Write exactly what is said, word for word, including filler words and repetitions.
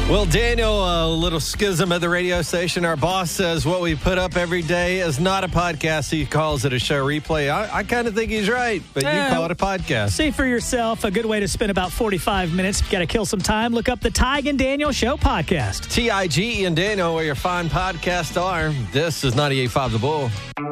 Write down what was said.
Well, Daniel, a little schism at the radio station. Our boss says what we put up every day is not a podcast. He calls it a show replay. I, I kind of think he's right, but uh, you call it a podcast. See for yourself. A good way to spend about forty-five minutes. If you got to kill some time, look up the Tig and Daniel Show podcast. T I G E and Daniel, where your fine podcasts are. This is ninety-eight point five The Bull.